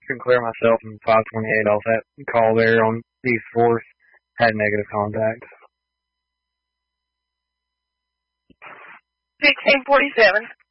Sinclair, myself, and 528 off that call there on East 4th had negative contact. 1647.